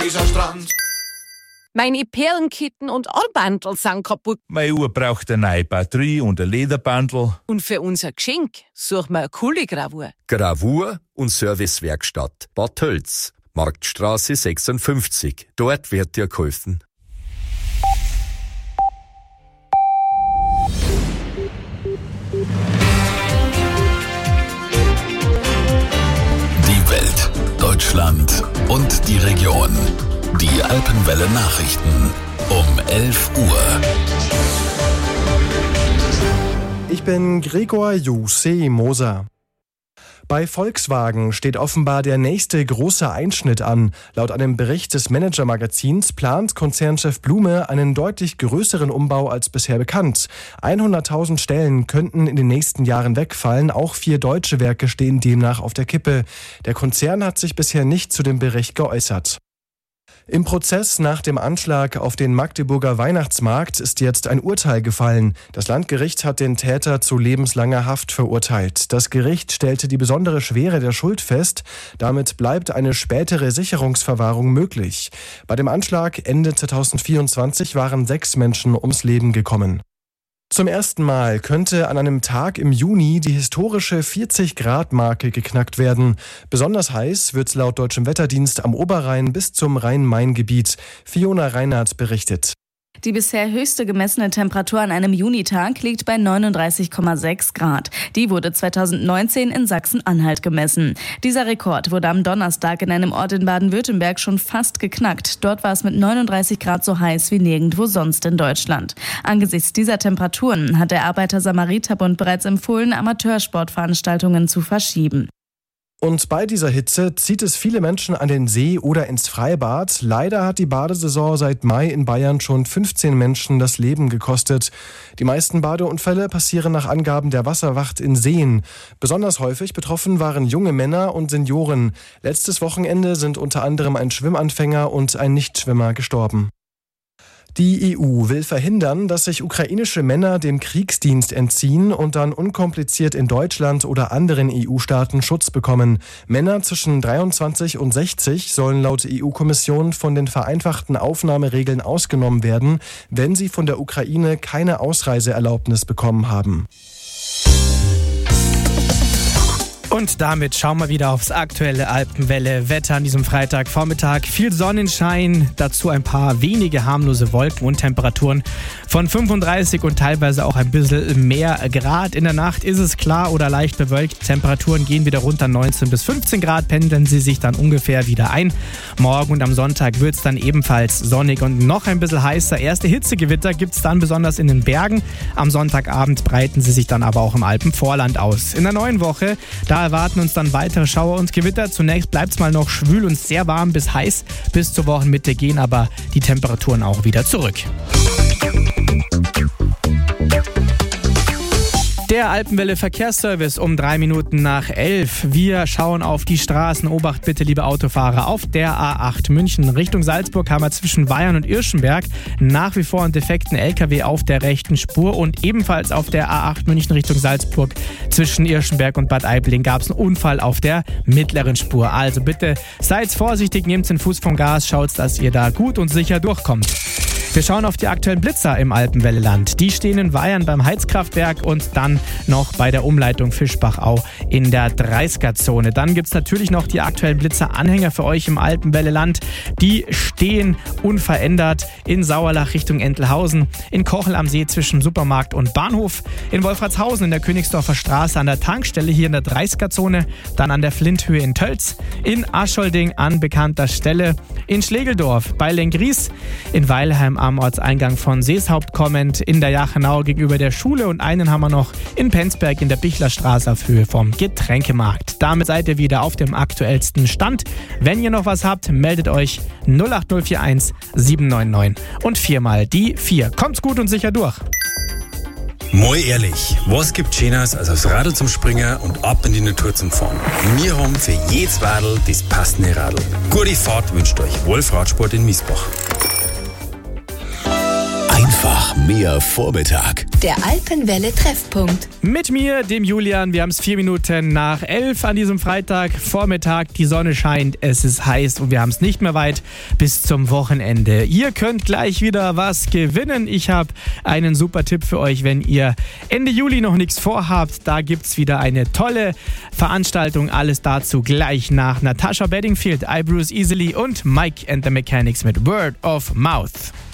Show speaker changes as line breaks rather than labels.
dieser Strand.
Meine Perlenketten und Armbandel sind kaputt.
Meine Uhr braucht eine neue Batterie und ein Lederbandel.
Und für unser Geschenk suchen wir eine coole Gravur.
Gravur und Servicewerkstatt Bad Tölz, Marktstraße 56. Dort wird dir geholfen.
Die Welt, Deutschland und die Region. Die Alpenwelle Nachrichten um 11 Uhr.
Ich bin Gregor Jose Moser. Bei Volkswagen steht offenbar der nächste große Einschnitt an. Laut einem Bericht des Manager-Magazins plant Konzernchef Blume einen deutlich größeren Umbau als bisher bekannt. 100.000 Stellen könnten in den nächsten Jahren wegfallen. Auch 4 deutsche Werke stehen demnach auf der Kippe. Der Konzern hat sich bisher nicht zu dem Bericht geäußert. Im Prozess nach dem Anschlag auf den Magdeburger Weihnachtsmarkt ist jetzt ein Urteil gefallen. Das Landgericht hat den Täter zu lebenslanger Haft verurteilt. Das Gericht stellte die besondere Schwere der Schuld fest. Damit bleibt eine spätere Sicherungsverwahrung möglich. Bei dem Anschlag Ende 2024 waren 6 Menschen ums Leben gekommen. Zum ersten Mal könnte an einem Tag im Juni die historische 40-Grad-Marke geknackt werden. Besonders heiß wird es laut Deutschem Wetterdienst am Oberrhein bis zum Rhein-Main-Gebiet. Fiona Reinhardt berichtet.
Die bisher höchste gemessene Temperatur an einem Junitag liegt bei 39,6 Grad. Die wurde 2019 in Sachsen-Anhalt gemessen. Dieser Rekord wurde am Donnerstag in einem Ort in Baden-Württemberg schon fast geknackt. Dort war es mit 39 Grad so heiß wie nirgendwo sonst in Deutschland. Angesichts dieser Temperaturen hat der Arbeiter-Samariter-Bund bereits empfohlen, Amateursportveranstaltungen zu verschieben.
Und bei dieser Hitze zieht es viele Menschen an den See oder ins Freibad. Leider hat die Badesaison seit Mai in Bayern schon 15 Menschen das Leben gekostet. Die meisten Badeunfälle passieren nach Angaben der Wasserwacht in Seen. Besonders häufig betroffen waren junge Männer und Senioren. Letztes Wochenende sind unter anderem ein Schwimmanfänger und ein Nichtschwimmer gestorben. Die EU will verhindern, dass sich ukrainische Männer dem Kriegsdienst entziehen und dann unkompliziert in Deutschland oder anderen EU-Staaten Schutz bekommen. Männer zwischen 23 und 60 sollen laut EU-Kommission von den vereinfachten Aufnahmeregeln ausgenommen werden, wenn sie von der Ukraine keine Ausreiseerlaubnis bekommen haben.
Und damit schauen wir wieder aufs aktuelle Alpenwelle-Wetter an diesem Freitagvormittag. Viel Sonnenschein, dazu ein paar wenige harmlose Wolken und Temperaturen von 35 und teilweise auch ein bisschen mehr Grad. In der Nacht ist es klar oder leicht bewölkt. Temperaturen gehen wieder runter, 19 bis 15 Grad, pendeln sie sich dann ungefähr wieder ein. Morgen und am Sonntag wird es dann ebenfalls sonnig und noch ein bisschen heißer. Erste Hitzegewitter gibt es dann besonders in den Bergen. Am Sonntagabend breiten sie sich dann aber auch im Alpenvorland aus. In der neuen Woche, da erwarten uns dann weitere Schauer und Gewitter. Zunächst bleibt es mal noch schwül und sehr warm bis heiß. Bis zur Wochenmitte gehen aber die Temperaturen auch wieder zurück. Der Alpenwelle Verkehrsservice um 3 Minuten nach 11. Wir schauen auf die Straßen. Obacht bitte, liebe Autofahrer. Auf der A8 München Richtung Salzburg haben wir zwischen Weyern und Irschenberg nach wie vor einen defekten LKW auf der rechten Spur. Und ebenfalls auf der A8 München Richtung Salzburg zwischen Irschenberg und Bad Aibling gab es einen Unfall auf der mittleren Spur. Also bitte seid vorsichtig, nehmt den Fuß vom Gas, schaut, dass ihr da gut und sicher durchkommt. Wir schauen auf die aktuellen Blitzer im Alpenwelleland. Die stehen in Weyern beim Heizkraftwerk und dann noch bei der Umleitung Fischbachau in der 30er-Zone. Dann gibt es natürlich noch die aktuellen Blitzer-Anhänger für euch im Alpenwelleland. Die stehen unverändert in Sauerlach Richtung Entelhausen, in Kochel am See zwischen Supermarkt und Bahnhof, in Wolfratshausen in der Königsdorfer Straße an der Tankstelle hier in der 30er-Zone, dann an der Flinthöhe in Tölz, in Aschholding an bekannter Stelle, in Schlegeldorf bei Lengries, in Weilheim am Ortseingang von Seeshaupt kommend, in der Jachenau gegenüber der Schule und einen haben wir noch in Penzberg in der Bichlerstraße auf Höhe vom Getränkemarkt. Damit seid ihr wieder auf dem aktuellsten Stand. Wenn ihr noch was habt, meldet euch 08041 799 und 4 mal die 4. Kommt's gut und sicher durch.
Mal ehrlich, was gibt Schöneres als aufs Radl zum Springen und ab in die Natur zum Fahren? Wir haben für jedes Radl das passende Radl. Gute Fahrt wünscht euch Wolf Radsport in Miesbach.
Einfach Einfach mehr Vormittag.
Der Alpenwelle Treffpunkt.
Mit mir, dem Julian, wir haben es 4 Minuten nach 11 an diesem Freitag Vormittag. Die Sonne scheint, es ist heiß und wir haben es nicht mehr weit bis zum Wochenende. Ihr könnt gleich wieder was gewinnen. Ich habe einen super Tipp für euch, wenn ihr Ende Juli noch nichts vorhabt. Da gibt es wieder eine tolle Veranstaltung. Alles dazu gleich nach Natasha Bedingfield, I Bruise Easily und Mike and the Mechanics mit Word of Mouth.